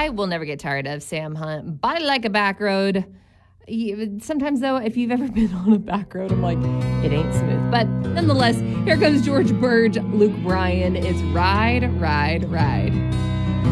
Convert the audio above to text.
I will never get tired of Sam Hunt. Body like a back road. Sometimes, though, if you've ever been on a back road, I'm like, it ain't smooth. But nonetheless, here comes George Burge. Luke Bryan. It's Ride, Ride, Ride.